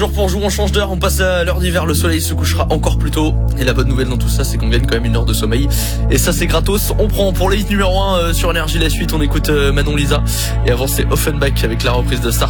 Jour pour jour, on change d'heure, on passe à l'heure d'hiver, le soleil se couchera encore plus tôt. Et la bonne nouvelle dans tout ça, c'est qu'on gagne quand même une heure de sommeil. Et ça, c'est gratos. On prend pour le hit numéro 1 sur Énergie la suite, on écoute Manon Lisa. Et avant, c'est Offenbach avec la reprise de Star.